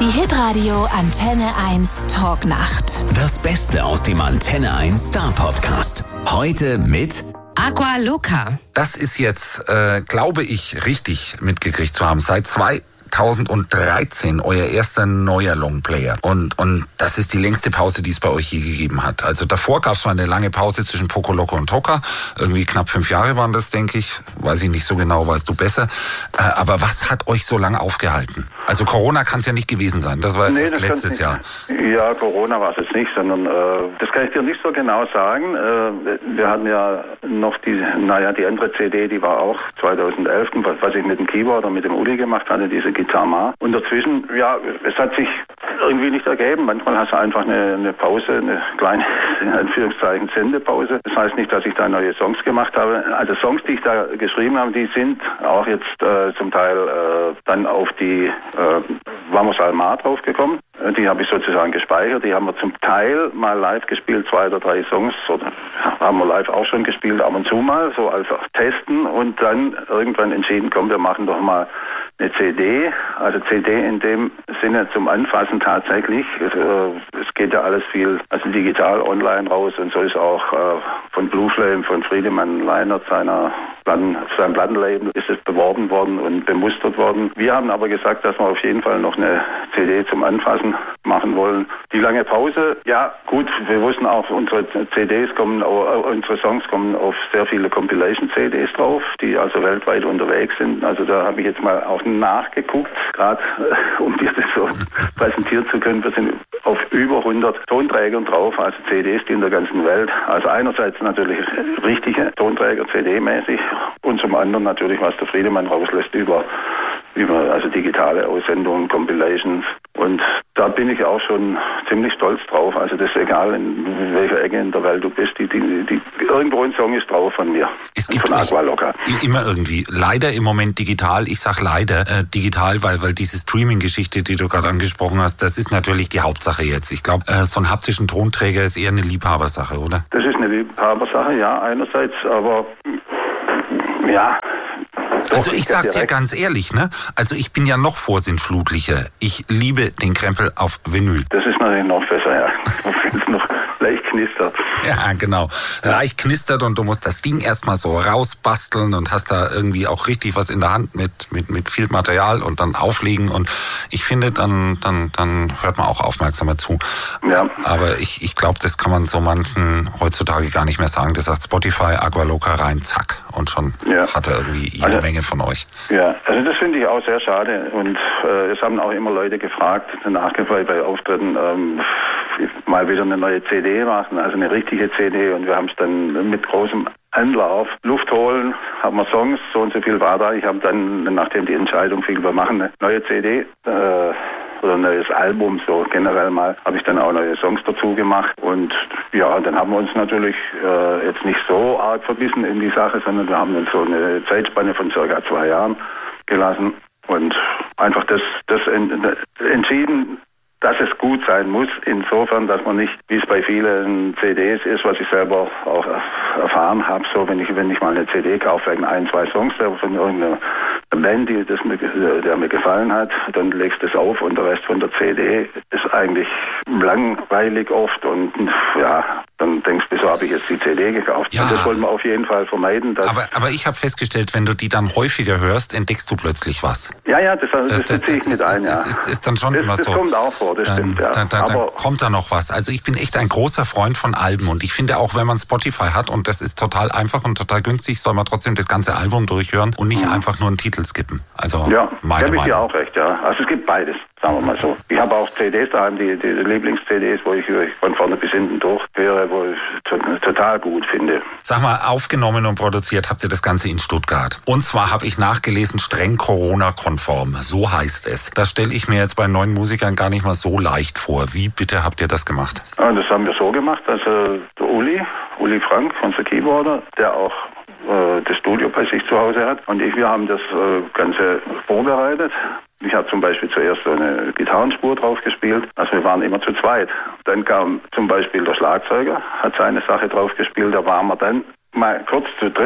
Die Hitradio Antenne 1 Talknacht. Das Beste aus dem Antenne 1 Star Podcast. Heute mit Agua Loca. Das ist jetzt, glaube ich, richtig mitgekriegt zu haben. Seit 2013 euer erster neuer Longplayer. Und das ist die längste Pause, die es bei euch je gegeben hat. Also davor gab es mal eine lange Pause zwischen Poco Loco und Toka. Irgendwie knapp 5 Jahre waren das, denke ich. Weiß ich nicht so genau, weißt du besser. Aber was hat euch so lange aufgehalten? Also Corona kann es ja nicht gewesen sein. Das war erst letztes Jahr. Ja, Corona war es jetzt nicht, sondern das kann ich dir nicht so genau sagen. Wir hatten ja noch die andere CD, die war auch 2011, was ich mit dem Keyboard oder mit dem Uli gemacht hatte, diese Guitar Ma. Und dazwischen, ja, es hat sich irgendwie nicht ergeben. Manchmal hast du einfach eine Pause, eine kleine, in Anführungszeichen, Sendepause. Das heißt nicht, dass ich da neue Songs gemacht habe. Also Songs, die ich da geschrieben habe, die sind auch jetzt zum Teil dann auf die Vamos al Mar draufgekommen. Die habe ich sozusagen gespeichert. Die haben wir zum Teil mal live gespielt, 2 oder 3 Songs. Oder haben wir live auch schon gespielt, ab und zu mal, so als Testen. Und dann irgendwann entschieden, komm, wir machen doch mal eine CD. Also CD in dem Sinne zum Anfassen tatsächlich. Es geht ja alles viel, also digital online raus. Und so ist auch von Blue Flame, von Friedemann Leinert, sein Plattenlabel, ist es beworben worden und bemustert worden. Wir haben aber gesagt, dass wir auf jeden Fall noch eine CD zum Anfassen machen wollen. Die lange Pause, ja gut, wir wussten auch, unsere Songs kommen auf sehr viele Compilation-CDs drauf, die also weltweit unterwegs sind. Also da habe ich jetzt mal auch nachgeguckt, gerade um dir das so präsentieren zu können. Wir sind auf über 100 Tonträgern drauf, also CDs, die in der ganzen Welt. Also einerseits natürlich richtige Tonträger, CD-mäßig, und zum anderen natürlich, was der Friedemann rauslässt über also digitale Aussendungen, Compilations. Und da bin ich auch schon ziemlich stolz drauf. Also das ist egal, in welcher Ecke in der Welt du bist. Irgendwo ein Song ist drauf von mir. Es gibt von Agua Loca. Immer irgendwie. Leider im Moment digital. Ich sag leider digital, weil diese Streaming-Geschichte, die du gerade angesprochen hast, das ist natürlich die Hauptsache jetzt. Ich glaube, so einen haptischen Tonträger ist eher eine Liebhabersache, oder? Das ist eine Liebhabersache, ja, einerseits, aber ja. Also ich sag's dir ganz ehrlich, ne? Also ich bin ja noch vorsinnflutlicher. Ich liebe den Krempel auf Vinyl. Das ist natürlich noch besser, ja. Wenn es noch leicht knistert. Ja, genau. Ja. Leicht knistert und du musst das Ding erstmal so rausbasteln und hast da irgendwie auch richtig was in der Hand mit viel Material und dann auflegen. Und ich finde, dann hört man auch aufmerksamer zu. Ja. Aber ich glaube, das kann man so manchen heutzutage gar nicht mehr sagen. Das sagt Spotify, Agua Loca rein, zack. Und schon hat er irgendwie jede Menge von euch. Ja, also das finde ich auch sehr schade. Und es haben auch immer Leute gefragt, nachgefragt bei Auftritten, mal wieder eine neue CD machen, also eine richtige CD. Und wir haben es dann mit großem Anlauf, Luft holen, haben wir Songs, so und so viel war da. Ich habe dann, nachdem die Entscheidung fiel, wir machen eine neue CD, oder ein neues Album, so generell mal, habe ich dann auch neue Songs dazu gemacht. Und ja, dann haben wir uns natürlich jetzt nicht so arg verbissen in die Sache, sondern wir haben uns so eine Zeitspanne von ca. 2 Jahren gelassen und einfach das entschieden, dass es gut sein muss, insofern, dass man nicht, wie es bei vielen CDs ist, was ich selber auch erfahren habe, so wenn ich mal eine CD kaufe, wegen 1, 2 Songs von irgendeiner Band, der mir gefallen hat, dann legst du es auf und der Rest von der CD ist eigentlich langweilig oft und ja, dann denkst du, wieso habe ich jetzt die CD gekauft? Ja. Und das wollen wir auf jeden Fall vermeiden. Aber ich habe festgestellt, wenn du die dann häufiger hörst, entdeckst du plötzlich was. Ja, das beziehe ich mit ein. Ist dann schon immer so. Das kommt auch vor, das stimmt, ja. Dann kommt da noch was. Also ich bin echt ein großer Freund von Alben und ich finde auch, wenn man Spotify hat und das ist total einfach und total günstig, soll man trotzdem das ganze Album durchhören und nicht einfach nur einen Titel skippen. Also ja, meine habe ich Meinung. dir auch recht, ja. Also es gibt beides, sagen wir mal so. Ich habe auch CDs daheim, die Lieblings-CDs, wo ich von vorne bis hinten durchhöre, wo ich total gut finde. Sag mal, aufgenommen und produziert habt ihr das Ganze in Stuttgart. Und zwar habe ich nachgelesen, streng Corona-konform. So heißt es. Das stelle ich mir jetzt bei neuen Musikern gar nicht mal so leicht vor. Wie bitte habt ihr das gemacht? Ja, das haben wir so gemacht, also der Uli Frank, unser Keyboarder, der auch das Studio bei sich zu Hause hat. Und wir haben das Ganze vorbereitet. Ich habe zum Beispiel zuerst so eine Gitarrenspur drauf gespielt. Also wir waren immer zu zweit. Dann kam zum Beispiel der Schlagzeuger, hat seine Sache drauf gespielt. Da waren wir dann mal kurz zu dritt.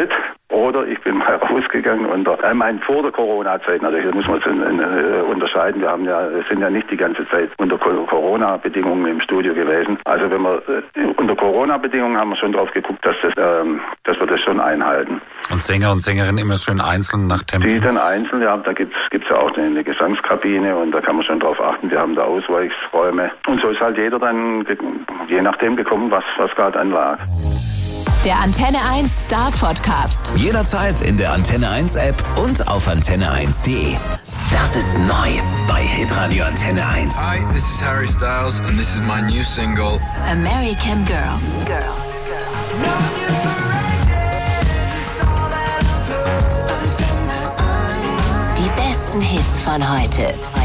Oder ich bin mal rausgegangen vor der Corona-Zeit, natürlich, da muss man es unterscheiden. Wir sind ja nicht die ganze Zeit unter Corona-Bedingungen im Studio gewesen. Also wenn wir unter Corona-Bedingungen haben wir schon drauf geguckt, dass wir das schon einhalten. Und Sänger und Sängerinnen immer schön einzeln nach Tempo? Die dann einzeln, ja, da gibt's ja auch eine Gesangskabine und da kann man schon drauf achten. Wir haben da Ausweichsräume. Und so ist halt jeder dann je nachdem gekommen, was gerade anlag. Der Antenne 1 Star Podcast. Jederzeit in der Antenne 1 App und auf antenne1.de. Das ist neu bei Hitradio Antenne 1. Hi, this is Harry Styles and this is my new single American Girl. Die besten Hits von heute.